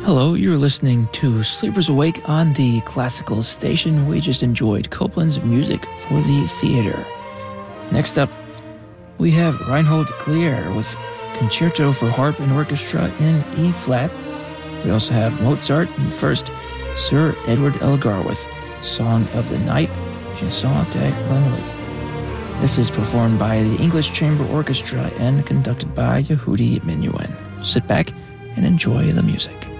Hello, you're listening to Sleepers Awake on the Classical Station. We just enjoyed Copland's music for the theater. Next up, we have Reinhold Klier with Concerto for Harp and Orchestra in E-flat. We also have Mozart, and first, Sir Edward Elgar with Song of the Night, Chanson de la Nuit. This is performed by the English Chamber Orchestra and conducted by Yehudi Menuhin. Sit back and enjoy the music.